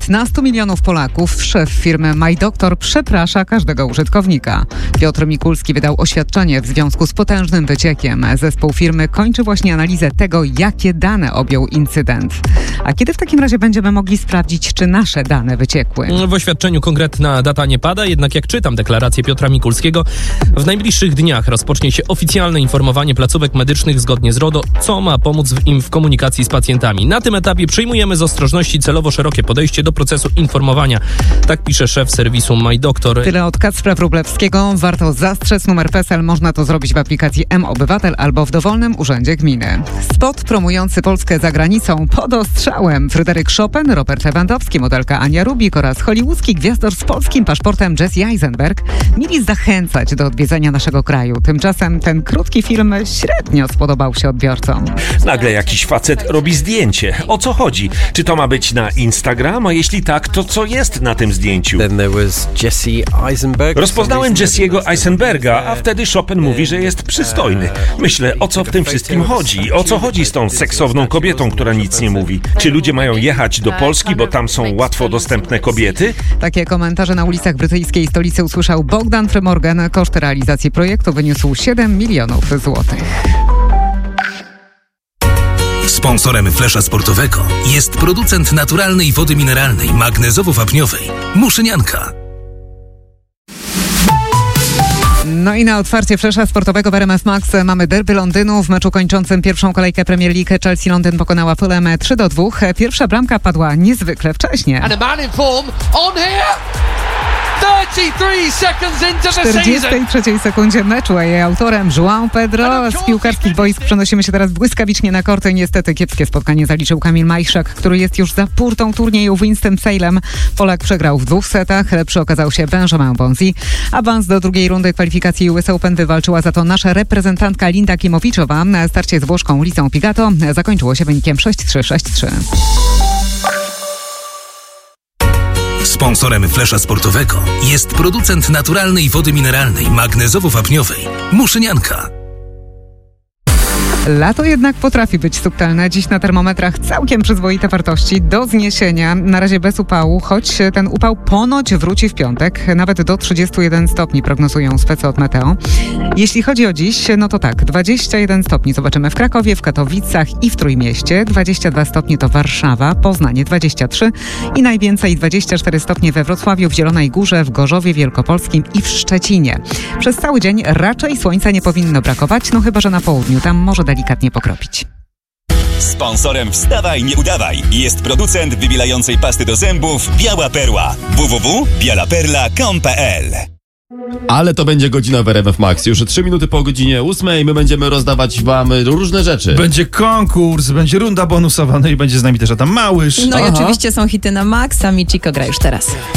15 milionów Polaków szef firmy MyDoktor przeprasza każdego użytkownika. Piotr Mikulski wydał oświadczenie w związku z potężnym wyciekiem. Zespół firmy kończy właśnie analizę tego, jakie dane objął incydent. A kiedy w takim razie będziemy mogli sprawdzić, czy nasze dane wyciekły? W oświadczeniu konkretna data nie pada, jednak jak czytam deklarację Piotra Mikulskiego, w najbliższych dniach rozpocznie się oficjalne informowanie placówek medycznych zgodnie z RODO, co ma pomóc im w komunikacji z pacjentami. Na tym etapie przyjmujemy z ostrożności celowo szerokie podejście do procesu informowania. Tak pisze szef serwisu MyDoktor. Tyle od Kacpra Wróblewskiego. Warto zastrzec numer PESEL. Można to zrobić w aplikacji M-Obywatel albo w dowolnym urzędzie gminy. Spot promujący Polskę za granicą pod ostrzałem. Fryderyk Chopin, Robert Lewandowski, modelka Ania Rubik oraz hollywoodzki gwiazdor z polskim paszportem Jesse Eisenberg mieli zachęcać do odwiedzenia naszego kraju. Tymczasem ten krótki film średnio spodobał się odbiorcom. Nagle jakiś facet robi zdjęcie. O co chodzi? Czy to ma być na Instagram? A jeśli tak, to co jest na tym zdjęciu? Rozpoznałem Jesse'ego Eisenberga, a wtedy Chopin mówi, że jest przystojny. Myślę, o co w tym wszystkim chodzi? O co chodzi z tą seksowną kobietą, która nic nie mówi? Czy ludzie mają jechać do Polski, bo tam są łatwo dostępne kobiety? Takie komentarze na ulicach brytyjskiej stolicy usłyszał Bogdan Frymorgan. Koszt realizacji projektu wyniósł 7 milionów złotych. Sponsorem Flesza Sportowego jest producent naturalnej wody mineralnej magnezowo-wapniowej Muszynianka. No i na otwarcie Flesza Sportowego w RMF Max mamy derby Londynu. W meczu kończącym pierwszą kolejkę Premier League Chelsea Londyn pokonała Fulham 3-2. Pierwsza bramka padła niezwykle wcześnie. And a man in form on here. 33 seconds into the W 43 sekundzie meczu, a jej autorem João Pedro. Z piłkarskich boisk przenosimy się teraz błyskawicznie na korty. Niestety kiepskie spotkanie zaliczył Kamil Majszak, który jest już za purtą turnieju Winston-Salem. Polak przegrał w 2 setach, lepszy okazał się Benjamin Bonzi. Awans do drugiej rundy kwalifikacji US Open wywalczyła za to nasza reprezentantka Linda Kimowiczowa. Na starcie z Włoszką Lisą Pigato zakończyło się wynikiem 6-3, 6-3. Sponsorem Flesza Sportowego jest producent naturalnej wody mineralnej magnezowo-wapniowej Muszynianka. Lato jednak potrafi być subtelne. Dziś na termometrach całkiem przyzwoite wartości do zniesienia. Na razie bez upału, choć ten upał ponoć wróci w piątek. Nawet do 31 stopni prognozują specy od Meteo. Jeśli chodzi o dziś, no to tak, 21 stopni zobaczymy w Krakowie, w Katowicach i w Trójmieście. 22 stopnie to Warszawa, Poznanie 23 i najwięcej 24 stopnie we Wrocławiu, w Zielonej Górze, w Gorzowie Wielkopolskim i w Szczecinie. Przez cały dzień raczej słońca nie powinno brakować, no chyba że na południu, tam może delikatnie pokropić. Sponsorem Wstawaj, nie udawaj jest producent wybielającej pasty do zębów Biała Perła. www.bialaperla.com.pl. Ale to będzie godzina w RMF Max. Już 3 minuty po godzinie 8 my będziemy rozdawać wam różne rzeczy. Będzie konkurs, będzie runda bonusowa, no i będzie z nami też Adam Małysz. No i oczywiście są hity na Max, a Michiko gra już teraz.